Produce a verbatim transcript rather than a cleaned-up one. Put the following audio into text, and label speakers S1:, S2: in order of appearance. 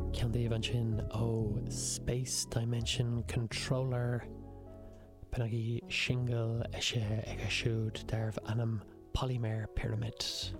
S1: Cean daobh an sin ó Space Dimension Controller penagi single eise ag a siúd darbh anam Polymer Pyramid.